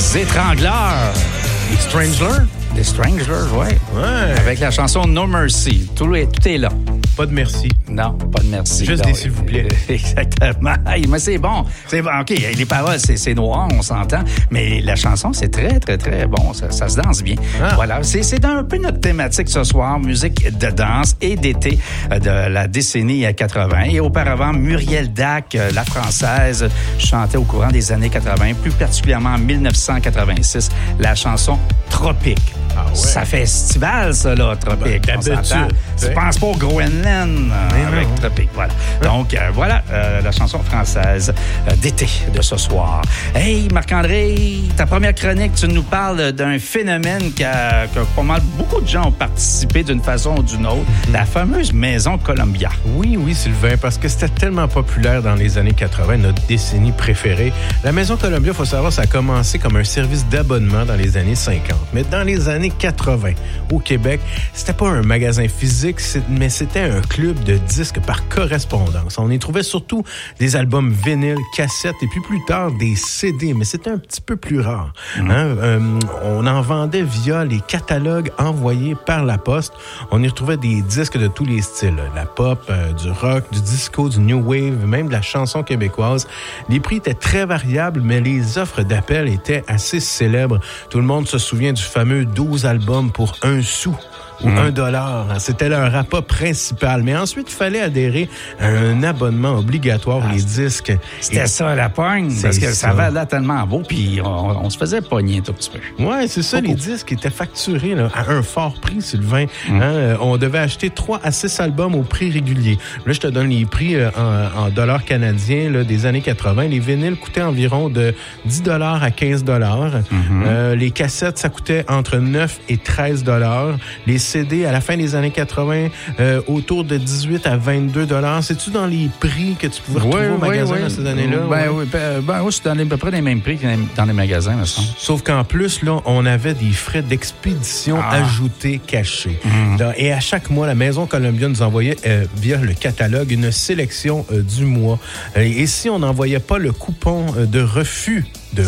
Étrangleurs. Les Stranglers? Les Stranglers, oui. Ouais. Avec la chanson No Mercy. Tout est là. Pas de merci. Non, pas de merci. Juste des s'il vous plaît. Exactement. Hey, mais c'est bon. C'est bon. OK, les paroles, c'est noir, on s'entend. Mais la chanson, c'est très, très, très bon. Ça se danse bien. Ah. Voilà. C'est un peu notre thématique ce soir. Musique de danse et d'été de la décennie 80. Et auparavant, Muriel Dac, la française, chantait au courant des années 80, plus particulièrement en 1986, la chanson Tropique. Ah ouais. Ça fait estival, ça, là, Tropique. Ben, tu penses pas au Groenland avec Tropique. Voilà. Donc, voilà la chanson française d'été de ce soir. Hey, Marc-André, ta première chronique, tu nous parles d'un phénomène que pas mal beaucoup de gens ont participé d'une façon ou d'une autre, la fameuse Maison Columbia. Oui, Sylvain, parce que c'était tellement populaire dans les années 80, notre décennie préférée. La Maison Columbia, il faut savoir, ça a commencé comme un service d'abonnement dans les années 50. Mais dans les années 80, au Québec, c'était pas un magasin physique, mais c'était un club de disques par correspondance. On y trouvait surtout des albums vinyles, cassettes et puis plus tard des CD, mais c'était un petit peu plus rare. On en vendait via les catalogues envoyés par la poste. On y retrouvait des disques de tous les styles, la pop, du rock, du disco, du new wave, même de la chanson québécoise. Les prix étaient très variables, mais les offres d'appel étaient assez célèbres. Tout le monde se souvient du fameux 12 albums pour 1 sou. Ou $1. C'était leur appât principal. Mais ensuite, il fallait adhérer à un abonnement obligatoire les disques. C'était ça, la pogne, parce que ça valait tellement beau, puis on se faisait pogner un tout petit peu. Oui, c'est ça. Les disques étaient facturés là, à un fort prix, Sylvain. On devait acheter 3 à 6 albums au prix régulier. Là, je te donne les prix en dollars canadiens là, des années 80. Les vinyles coûtaient environ de $10 à $15. Les cassettes, ça coûtait entre 9 et $13. Les CD à la fin des années 80 autour de 18 à 22 $. C'est-tu dans les prix que tu pouvais retrouver au magasin dans ces années-là? Oui, c'est dans à peu près les mêmes prix que dans les magasins, me semble. Sauf qu'en plus, là, on avait des frais d'expédition ajoutés, cachés. Et à chaque mois, la Maison Columbia nous envoyait via le catalogue une sélection du mois. Et si on n'envoyait pas le coupon de refus,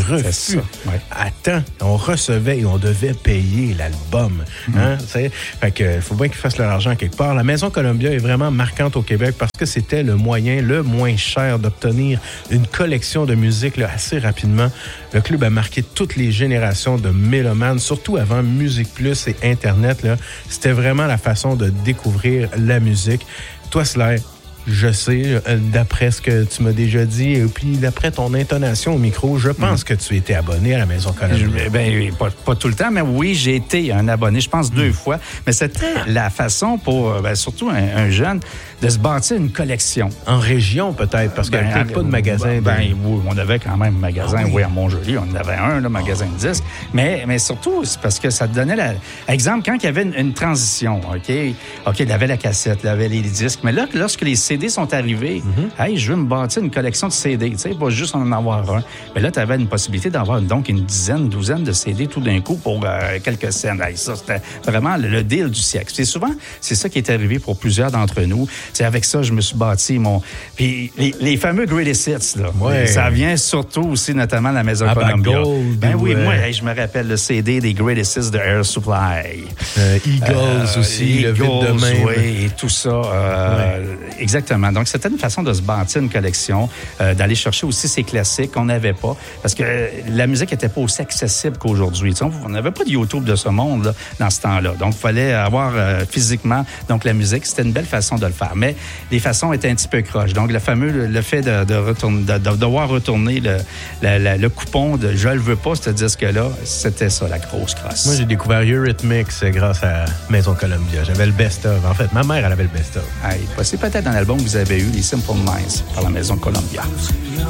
attends, on recevait et on devait payer l'album. Fait que faut bien qu'ils fassent leur argent quelque part. La Maison Columbia est vraiment marquante au Québec parce que c'était le moyen le moins cher d'obtenir une collection de musique là, assez rapidement. Le club a marqué toutes les générations de mélomanes, surtout avant Musique Plus et Internet. Là. C'était vraiment la façon de découvrir la musique. Toi, Slair, je sais, d'après ce que tu m'as déjà dit, et puis d'après ton intonation au micro, je pense que tu étais abonné à la Maison Columbia. Ben, pas tout le temps, mais oui, j'ai été un abonné, je pense 2 fois. Mais c'était la façon pour, surtout un jeune, de se bâtir une collection. En région, peut-être, parce qu'il n'y avait pas de magasin. Oui, on avait quand même un magasin, à Montjoly, on en avait un, magasin de disques. Mais surtout, c'est parce que ça te donnait exemple, quand il y avait une transition, OK, il y avait la cassette, il y avait les disques, mais là, lorsque les CD sont arrivés, hey, je veux me bâtir une collection de CD, tu sais, pas juste en avoir un. Mais là, tu avais une possibilité d'avoir donc une douzaine de CD tout d'un coup pour quelques cents. Hey, ça, c'était vraiment le deal du siècle. C'est souvent, c'est ça qui est arrivé pour plusieurs d'entre nous. C'est avec ça, je me suis bâti Puis les fameux Greatest Hits, là, ça vient surtout aussi, notamment, de la Maison Columbia. Oui, moi, je me rappelle le CD des Greatest Hits de Air Supply. Eagles aussi, Eagles, le vide de même. Oui, et tout ça. Exactement. Donc, c'était une façon de se bâtir une collection, d'aller chercher aussi ces classiques qu'on n'avait pas. Parce que la musique n'était pas aussi accessible qu'aujourd'hui. On n'avait pas de YouTube de ce monde là, dans ce temps-là. Donc, il fallait avoir physiquement donc la musique. C'était une belle façon de le faire. Mais les façons étaient un petit peu croches. Donc, le fait de devoir retourner le coupon de « je le veux pas », ce disque-là, c'était ça, la grosse crosse. Moi, j'ai découvert Eurythmics grâce à Maison Columbia. J'avais le best-of. En fait, ma mère, elle avait le best-of. C'est peut-être un album que vous avez eu, les Simple Minds, par la Maison Columbia.